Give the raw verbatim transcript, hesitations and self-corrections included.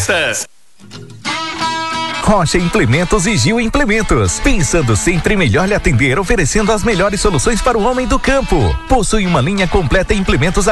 festas. Rocha Implementos e Gil Implementos. Pensando sempre melhor lhe atender, oferecendo as melhores soluções para o homem do campo. Possui uma linha completa em implementos